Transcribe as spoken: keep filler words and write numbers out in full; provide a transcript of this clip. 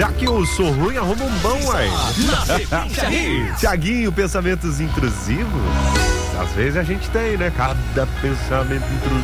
Já que eu sou ruim, arruma um bom aí. Tiaguinho, pensamentos intrusivos? Às vezes a gente tem, né? Cada pensamento intrusivo.